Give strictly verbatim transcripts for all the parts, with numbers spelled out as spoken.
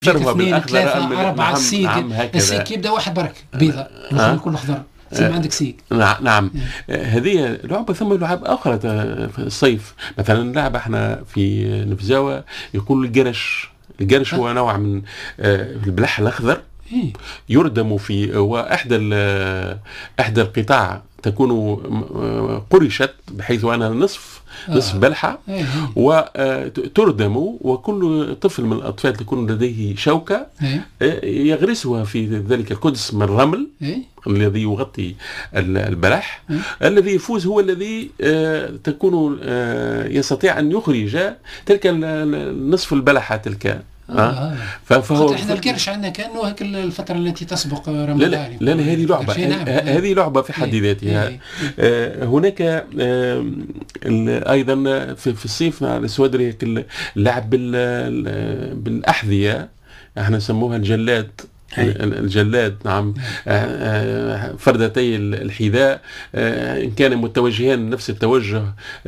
شربها بالاخضر أربعة السيك. نعم السيك يبدا واحد برك بيضة والآخر يكون خضر. ما عندك سيك. نعم نعم هذه لعبة. ثم لعب أخرى في الصيف مثلا لعبة احنا في نفزاوة يقول القرش. القرش هو نوع من البلح الأخضر يردم في وإحدى إحدى القطاع تكون قرشت بحيث أنا نصف نصف بلحة وتردم وكل طفل من الأطفال تكون لديه شوكة يغرسها في ذلك القدس من الرمل الذي يغطي البلح. الذي يفوز هو الذي تكون يستطيع أن يخرج تلك النصف البلحة تلك. آه. فهو احنا القرش عندنا كانه هيك الفتره التي تسبق رمضان. لا لا, لا, لا هذه لعبه. نعم. هذه لعبه في حد ذاتها. إيه. آه هناك آه ايضا في, في الصيف مع الاسود هيك اللعب بالاحذيه احنا نسموها الجلاد. الجلاد نعم. فردتي الحذاء إن كان متوجهان نفس التوجه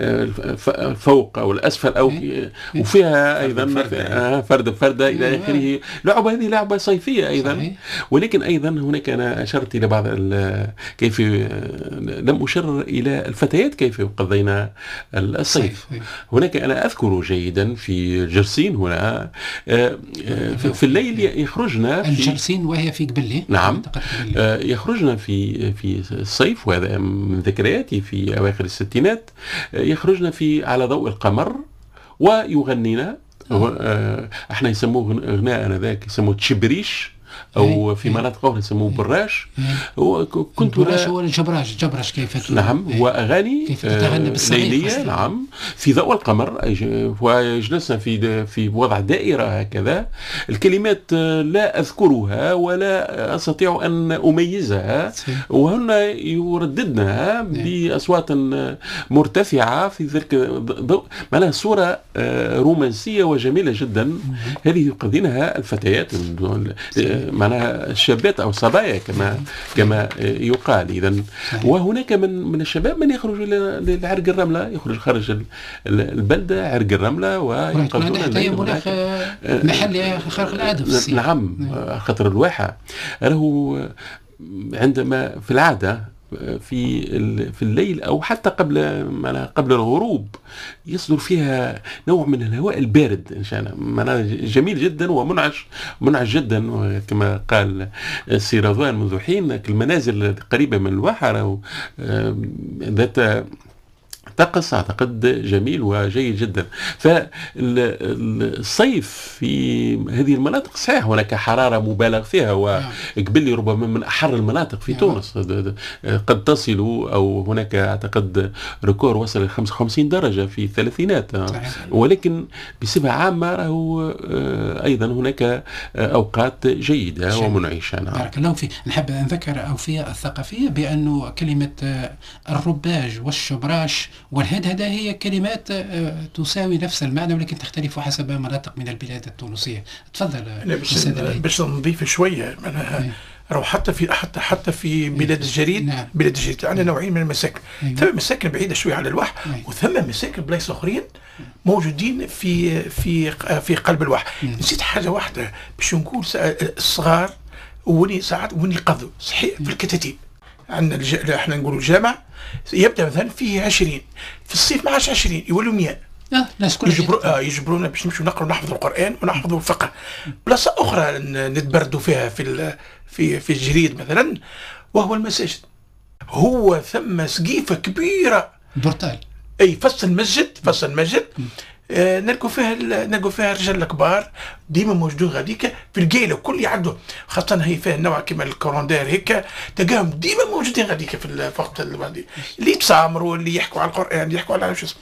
فوق أو الأسفل أو وفيها أيضا فرد فردة إلى آخره. لعبة هذه لعبة صيفية أيضا. ولكن أيضا هناك أنا أشرت إلى بعض كيف لم أشر إلى الفتيات كيف يقضين الصيف. هناك أنا أذكر جيدا في جرسين هنا في الليل يخرجنا في وهي في قبلي. نعم. آه يخرجنا في في الصيف وهذا من ذكرياتي في أواخر الستينات. آه يخرجنا في على ضوء القمر ويغنينا. آه احنا يسموه غناء ذاك يسموه تشبريش او في مناطق اخرى يسموه براش. كنت براش هو الجبراش. جبراش كيف نعم. واغاني كيف تتغنى ليليه. نعم في ضوء القمر وجلسنا في في وضع دائره هكذا. الكلمات لا اذكرها ولا استطيع ان اميزها وهن يرددنها باصوات مرتفعه في ذلك ضوء معناها صوره رومانسيه وجميله جدا. هذه يقضينها الفتيات معناها الشابات او الصبايا كما كما يقال. اذا وهناك من من الشباب من يخرج لعرق الرمله يخرج خارج البلده عرق الرمله ويقضون الليل هناك محل خارق العاده في الصيف. نعم خطر الواحه له عندما في العاده في في الليل او حتى قبل قبل الغروب يصدر فيها نوع من الهواء البارد ان شاء الله معناها جميل جدا ومنعش منعش جدا. كما قال السي رضوان منذ حين المنازل قريبه من الواحه ذات طقس اعتقد جميل وجيد جدا. فالصيف في هذه المناطق صحيح هناك حراره مبالغ فيها وقبل ربما من احر المناطق في تونس قد تصل او هناك اعتقد ريكور وصل ل خمسة وخمسين درجه في الثلاثينات. ولكن بصفه عامه راهو ايضا هناك اوقات جيده ومنعشه. بارك الله فيك. نحب نذكر اوفياء الثقافيه بانه كلمه الرباج والشبراش والهدهدة هي كلمات تساوي نفس المعنى ولكن تختلف حسب مناطق من البلاد التونسية. تفضل. باش نضيف شوية معناها راهو حتى في حتى حتى في بلاد الجريد. نعم. بلاد الجريد عندنا نوعين من المساكن. ثم مساكن بعيدة شوية على الواح وثم مساكن بلايص أخرين موجودين في في في قلب الواح. نسيت حاجة واحدة باش نقول الصغار وني ساعات وني قضوا صحيح في الكتاتيب. عندنا الج... احنا نقولوا الجامع يبدا مثلا فيه عشرين في الصيف ما عادش عشرين يولوا مئة. اه الناس كلها يجبروا آه يجبرونا باش نمشوا نقرأوا نحفظوا القرآن ونحفظوا الفقه. بلاصه اخرى نتبردوا فيها في في في الجريد مثلا وهو المساجد. هو ثم سقيفه كبيره بورتال اي فصل المسجد فصل المسجد آه نلقوا فيها نلقوا فيها الرجال الكبار ديما موجودين غاديك في القيله وكل يعدوا خاصه هي فيها نوع كما الكوروندير هيك تلقاهم ديما موجودين غاديك في الوقت اللي يتسامروا اللي يحكوا على القران اللي يحكوا على شو اسمه.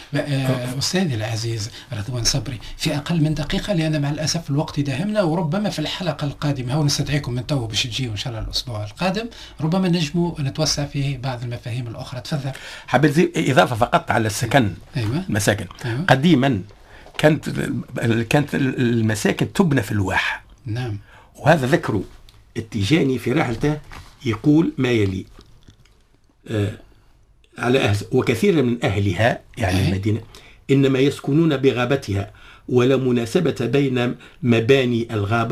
أستاذي العزيز رضوان صبري في أقل من دقيقة لأن مع الأسف الوقت داهمنا وربما في الحلقة القادمة هو نستدعيكم من تو باش تجيوا إن شاء الله الأسبوع القادم ربما نجموا نتوسع في بعض المفاهيم الأخرى. تفضل. حبيت إضافة فقط على السكن. أيوة. المساكن. أيوة. قديما كانت كانت المساكن تبنى في الواح. نعم. وهذا ذكره التيجاني في رحلته يقول ما يلي آه على أهل وكثير من أهلها يعني أه. المدينة إنما يسكنون بغابتها ولا مناسبة بين مباني الغابة